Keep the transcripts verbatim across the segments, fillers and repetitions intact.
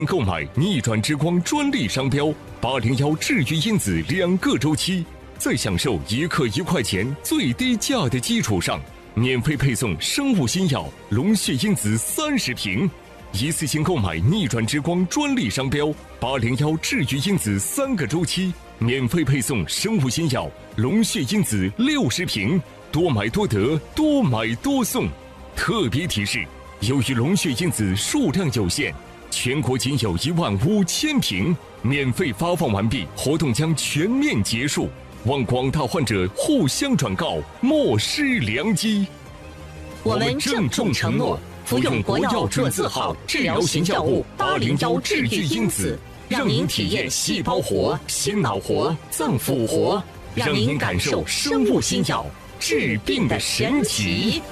购买逆转之光专利商标八零幺治愈因子两个周期，在享受一克一块钱最低价的基础上，免费配送生物新药龙血因子三十瓶。一次性购买逆转之光专利商标八零幺治愈因子三个周期，免费配送生物新药龙血因子六十瓶，多买多得，多买多送。特别提示：由于龙血因子数量有限，全国仅有一万五千瓶，免费发放完毕，活动将全面结束。望广大患者互相转告，莫失良机。 我们郑重承诺，服用国药准字号治疗型药物八零幺治愈因子，让您体验细胞活、心脑活、脏腑活，让您感受生物新药治病的神奇。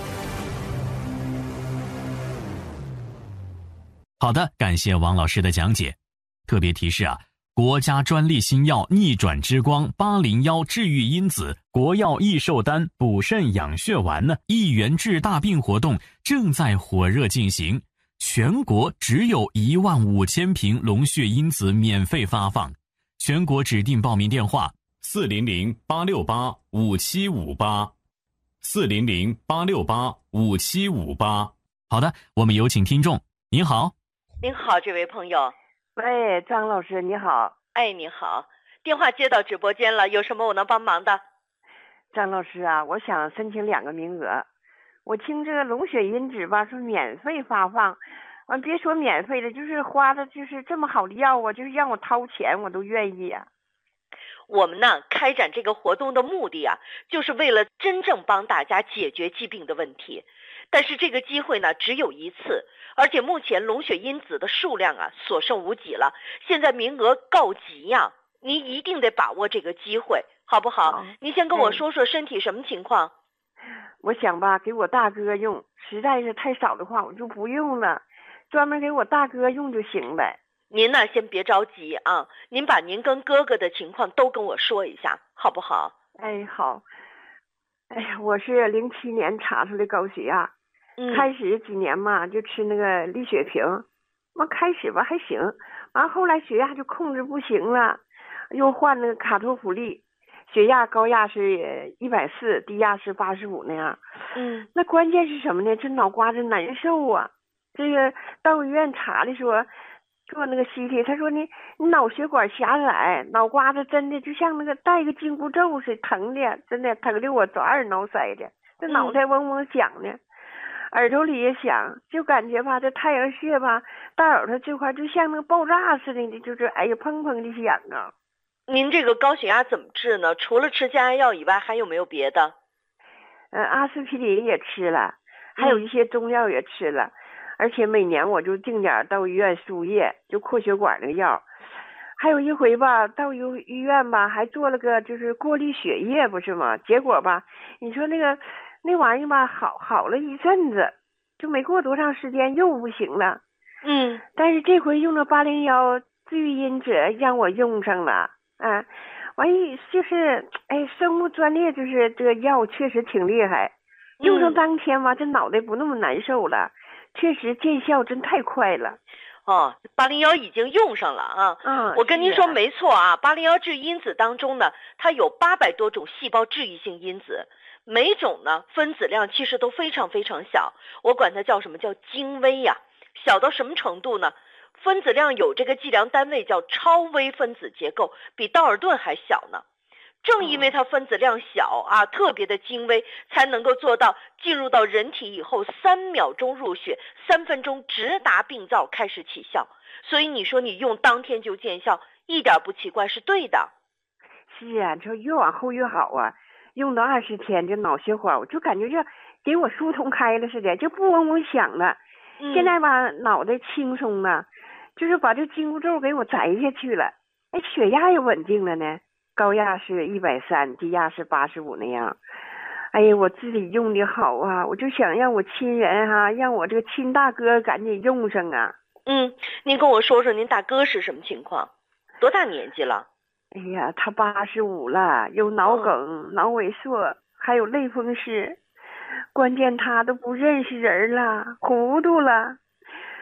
好的，感谢王老师的讲解。特别提示啊，国家专利新药逆转之光八零幺治愈因子国药益寿丹补肾养血丸呢，一元治大病活动正在火热进行，全国只有一万五千瓶龙血因子免费发放，全国指定报名电话四零零八六八五七五八，四零零八六八五七五八。好的，我们有请听众。您好。 您好，这位朋友。 喂，张老师你好。 哎，你好，电话接到直播间了，有什么我能帮忙的？ 张老师啊，我想申请两个名额。我听这个龙血因子吧，说免费发放，完别说免费的，就是花的就是这么好的药啊，就是让我掏钱我都愿意啊。 我们呢开展这个活动的目的啊，就是为了真正帮大家解决疾病的问题。但是这个机会呢只有一次，而且目前龙血因子的数量啊所剩无几了，现在名额告急呀，你一定得把握这个机会，好不好？你先跟我说说身体什么情况？ 我想吧，给我大哥用，实在是太少的话我就不用了，专门给我大哥用就行了。 您呢先别着急啊，您把您跟哥哥的情况都跟我说一下，好不好？ 哎，好。哎呀，我是零七年查出来高血压。 嗯、 开始几年嘛，就吃那个利血平，完开始吧还行，完后来血压就控制不行了，又换那个卡托普利，血压高压是一百四，低压是八十五那样。 嗯， 那关键是什么呢？这脑瓜子难受啊！这个到医院查的说，做那个 C T， 他说你你脑血管狭窄，脑瓜子真的就像那个带个紧箍咒似的，疼的，真的疼的我抓耳挠腮的，这脑袋嗡嗡响的。嗯，耳朵里也响，就感觉吧，这太阳穴吧，大耳朵这块就像那个爆炸似的，就是哎呀砰砰的响啊。 您这个高血压怎么治呢？除了吃降压药以外，还有没有别的？ 呃，阿司匹林也吃了，还有一些中药也吃了，嗯、而且每年我就定点到医院输液，就扩血管那个药。还有一回吧，到医医院吧，还做了个就是过滤血液，不是吗？结果吧，你说那个。那玩意吧，好好了一阵子，就没过多长时间又不行了。 嗯， 但是这回用了八零幺治愈因子，让我用上了。啊，完一就是哎，生物专利就是这个药确实挺厉害，用上当天吧，这脑袋不那么难受了，确实见效真太快了。 哦，八零幺已经用上了啊。 嗯， 我跟您说没错啊，八零幺治愈因子当中呢，它有八百多种细胞治愈性因子。每种呢分子量其实都非常非常小，我管它叫什么叫精微呀、啊，小到什么程度呢？分子量有这个计量单位叫超微分子结构，比道尔顿还小呢。正因为它分子量小啊，特别的精微，才能够做到进入到人体以后三秒钟入血，三分钟直达病灶开始起效。所以你说你用当天就见效，一点不奇怪，是对的。 是啊，这越往后越好啊。用到二十天，这脑血管我就感觉这给我疏通开了似的，就不嗡嗡响了。 嗯、 现在吧，脑袋轻松了，就是把这紧箍咒给我摘下去了。哎，血压也稳定了呢，高压是一百三，低压是八十五那样。哎呀，我自己用的好啊，我就想让我亲人哈、啊，让我这个亲大哥赶紧用上啊。 嗯，您跟我说说您大哥是什么情况？多大年纪了？ 哎呀，他八十五了，有脑梗、哦、脑萎缩，还有类风湿，关键他都不认识人了，糊涂了。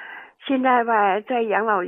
现在吧，在养老